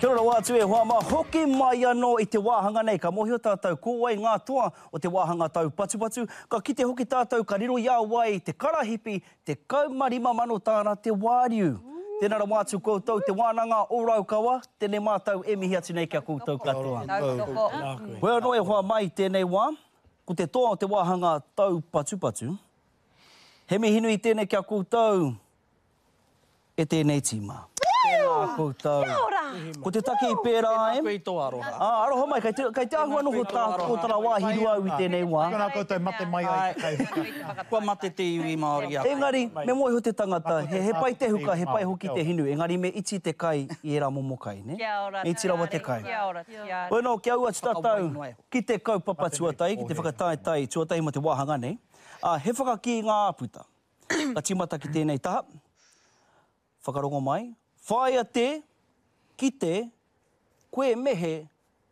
Kia ora wātu e hoa mā hoki mai anō I te wāhanga nei. Ka mohio tātou kōwai ngā toa o te wāhanga tau patu. Ka kite hoki tātou ka riro ia wai te karahipi, te kaumarima mano tāna te wāriu. Tēnā ra wātu koutou, te wānanga o raukawa, tēnei mātou e mihi atu nei kia koutou katoa. Wea no e hoa mai tēnei wā, ko te toa o te wāhanga tau patu. He mihi nui tēnei kia koutou, e tēnei tīma. Tēnā koutou. Kia ora. Ko te take I pērā e? Koe I tō aroha. Aroha mai, kai te ahua noho o tara wāhiru au I tēnei wā. Tēnā koutou mate mai ai. Kua mate te iwi Māori atu. Engari, me moe ho te tangata, he pai te huka, he pai hoki te hinu. Engari, me iti te kai I era momo kai, ne? Kia ora. Me iti rawa te kai. Kia ora. Bueno, kia ua tātou, ki te kaupapa tuatai, ki te whakataetai tuatai ma te wāhanga nei. He whakaki ngā aputa. Ka timata ki tēnei taha. Whakarongo mai. Whaia te, ki te, koe mehe.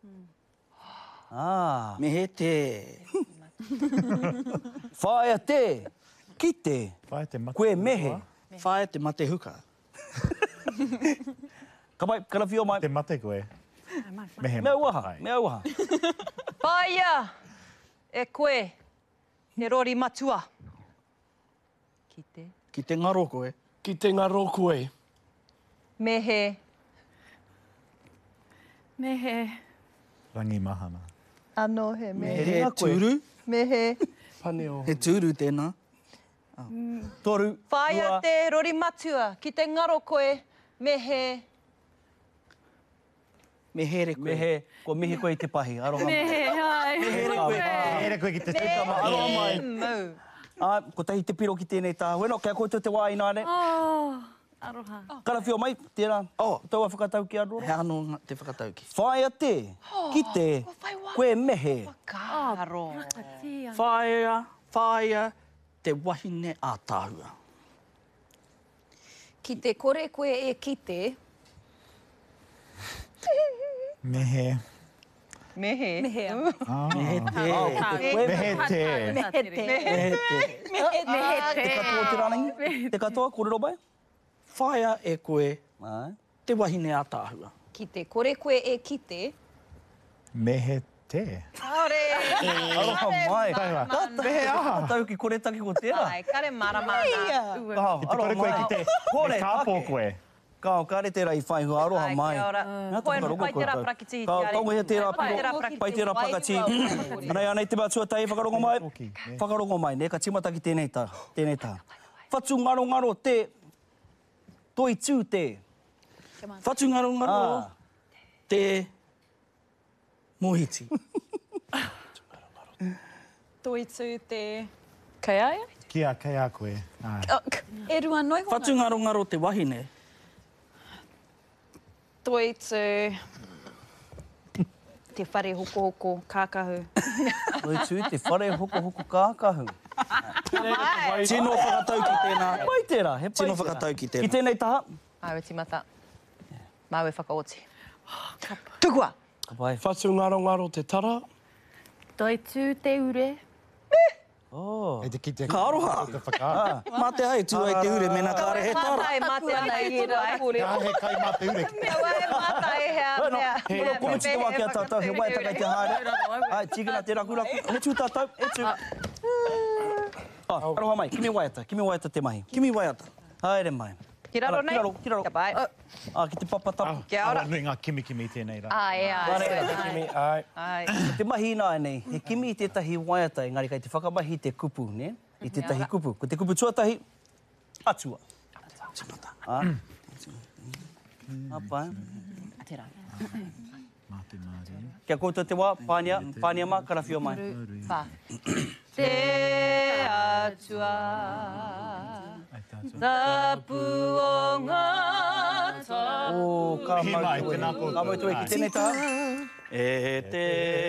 Mehe te. Whaia te, ki te, koe mehe. Whaia te mate huka. Ka mai, karawhio mai. Te mate koe. Mea uaha. Paia e koe, he rori matua. Ki te. Ki te ngaro koe. Ki te ngaro koe. Mehe. Rangi mahana. Ano he mehe. He tūru. Mehe. Paneo. He tūru tēnā. Toru. Paia te rori matua. Ki te ngaro koe, mehe. Mehere koe. Mehe, ko mihi koe I te pahi. Aroha mai. Mehere koe. Ere koe ki te Aroha mai. Mau. Ko tahi te piro ki tēnei tā. Weno, kia koutou te wā ināne. Aroha. Karawhio mai, tēnā. Tau a whakatau ki Aroha. He anō te whakatauki. Whaia te, ki te, koe mehe. Karo. Whaia te wahine a tāhua. Ki te kore koe e kite. Mehe. Mehe. Mehe. Mehe te. Mehe te. Mehe te. Mehe te. Te katoa te ranangi? Te katoa, kōrero mai? Whaia e koe Ai. te wahine a tāhua. Ki te kore koe e kite. Mehe te. Aore. Aroha mai. Mehe aha. Tau ki kore taki ko tērā. Ai, kare maramana. Kau, Ki te kore koe ki te. Kore, Te kāpō take. koe. Kau, kare tērā I whaihu, aroha Ai, mai. kia ora. Nā Koe whakarongo pai tērā koutou. prakiti. Kau he tērā Pai tērā piro, prakiti. pai tērā prakati. Anei anei te mātua tai, whakarongo mai. Whakarongo mai, ne, ka timata ki tēnei tā. Whatu ngaro te, toi tū te. Whatu ngaro te mohiti. Toi tū te... Kaiaia? Kia kei a koe. E rua noi honga. Whatu ngaro te wahine. Toi tū... Te whare hoko kākahu. Toi tū te whare hoko kākahu. Tino whakatauki tēnā. Pai tērā, he pai Tino tērā. whakatauki tēnā. Ki tēnei taha. Awe timata. Mawe whakaoti. Tukua. Ka pai. Whatu ngaro te tara. Toi tū te ure. Oh. E te ki te... Ka aroha. Te whaka. Mate ai tu ai te ure mena kāre he tara. Matai, mate ana I rai pure. Ka he kai mate ure. Wae matai hea. Bueno, bueno, kono tiko wā kia tātou, he wae takai te haere. Ai, tigina te rakuraku. He tū tātou, he tū. Aroha mai, kimi waiata te mahi. Kimi waiata. Haere mai. Ki raro nei. Ki raro. Kia pai. Ki te papatapu. Kia ora. Nui ngā kimi tēnei rā. Ai. Ai. Te mahi ina nei, he kimi I tētahi waiata, engari kai te whakamahi te kupu, ne? I tētahi kupu. Ko te kupu tuatahi, atua. Timata. Apa, Mate Māori. Kia koutou te wā, pānia mā, karawhio mai. Te atua. Tapu o ngā tā. Ka Mihi mai, mautue. tēnā koutou. Ka mautue ki tēnei taha. E te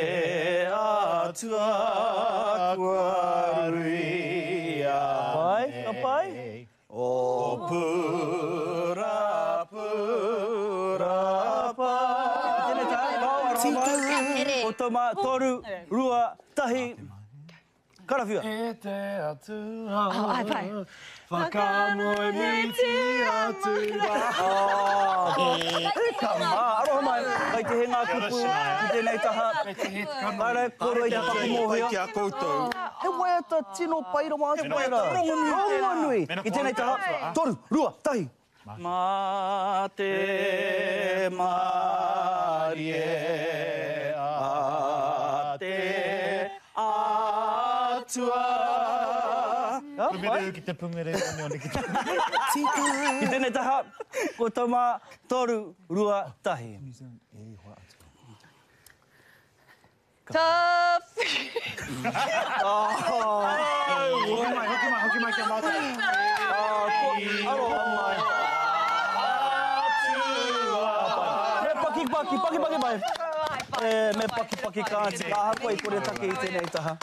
atua kua ruia. Pai, ka pai. O pura pa. Tēnei taha, kau aroha mai. O tau mā, toru, rua, tahi. Karawhia. E te atua. ai, pai. Whakamoe miti atua. Ka mā, aroha mai. Kai te henga kupu, ki tēnei taha. Karai, koro i te whakamohia. Ki a koutou. He wai ata tino paira mā te paira. Rongo nui. Ki tēnei taha. Toru, rua, tahi. Mā te marie a te atua. Pumeru ki te pumere, onioni ki te... Ki tēnei taha. Ko tau mā, toru, rua, tahi. Hoki mai kia mātou. Aroha mai. Me paki mai. Me paki kāti. Ka hako i kore take i tēnei taha.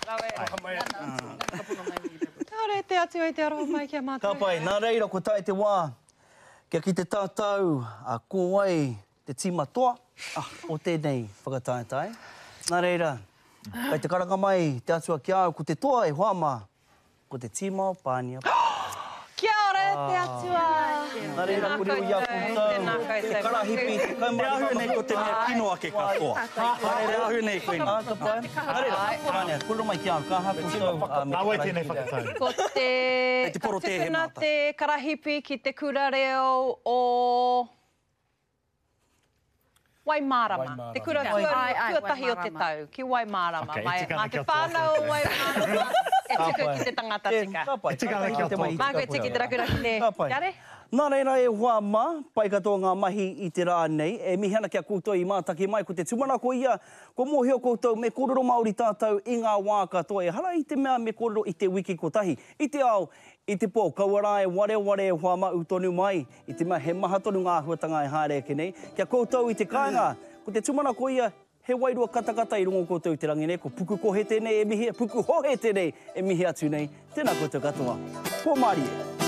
Tāre te atu i te aroha mai kia mātou. Ka pai, nā reira ko tae te wā. Kia ki te tātou a kōwai te tima toa. O tēnei whakataetai. Nā reira, kai te karanga mai te atua ki au ko te toa e whama. Ko te tima o pānia. Kia ora te atua. Nā reira, kore o ia koutou. Te karahipi, te Te kaumari. ahu nei ko te mea kino ake katoa. Te ahu nei koe Ah, ka pai. Nā reira, pānia, kuro mai ki au. Ka ha koutou. Nā wai tēnei whakatau. Ko te... te poro te he tukuna mātai. te karahipi ki te kurareo o... Waimārama. Te kura tuatahi o te tau, ki Waimārama. Ok, Mai, tika mā ana te kia toa whānau o Waimārama, e tuku ki te tangata tika. Ka pai. Tika ana kia toa. Mā koe tiki te rakuraki te Ka pai. kiare. Nā reira e hua mā, pai katoa ngā mahi i te rā nei, e mihi ana kia koutou i mātaki mai, ko te tumana ko ia, ko mōhio koutou, me kōrero Māori tātou i ngā wā katoa, e hara i te mea me kōrero i te wiki kotahi, i te ao, i te pō, kauara e ware e hua mā utonu mai, i te mea he maha tonu ngā huatanga e haere ke nei, kia koutou i te kāinga, ko te tumana ko ia, he wairua katakata i rongo koutou i te rangi nei, ko puku kohe tēnei e mihi, puku hohe tēnei e mihi atu nei, tēnā koutou katoa. Ko Māori e.